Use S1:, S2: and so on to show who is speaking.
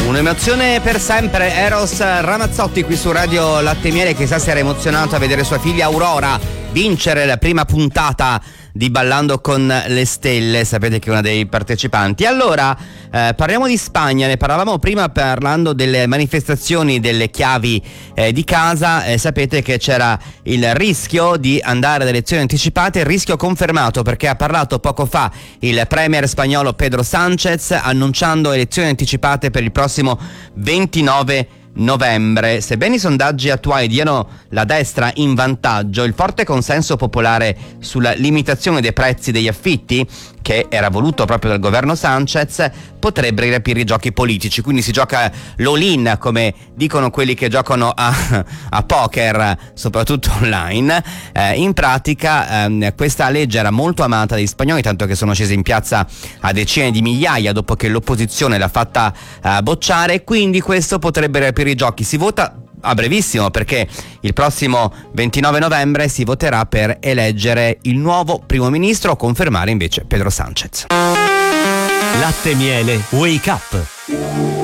S1: Un'emozione per sempre. Eros Ramazzotti qui su Radio Latte Miele, che sa si era emozionato a vedere sua figlia Aurora vincere la prima puntata di Ballando con le Stelle. Sapete che è una dei partecipanti. Allora parliamo di Spagna. Ne parlavamo prima parlando delle manifestazioni delle chiavi di casa. Sapete che c'era il rischio di andare ad elezioni anticipate, il rischio confermato perché ha parlato poco fa il premier spagnolo Pedro Sánchez annunciando elezioni anticipate per il prossimo 29 novembre. Sebbene i sondaggi attuali diano la destra in vantaggio, il forte consenso popolare sulla limitazione dei prezzi degli affitti, che era voluto proprio dal governo Sánchez, potrebbe riaprire i giochi politici. Quindi si gioca l'all-in, come dicono quelli che giocano a poker, soprattutto online. In pratica questa legge era molto amata dagli spagnoli, tanto che sono scesi in piazza a decine di migliaia dopo che l'opposizione l'ha fatta bocciare. Quindi questo potrebbe riaprire i giochi. Si vota a brevissimo, perché il prossimo 29 novembre si voterà per eleggere il nuovo primo ministro o confermare invece Pedro Sánchez.
S2: Latte Miele Wake Up.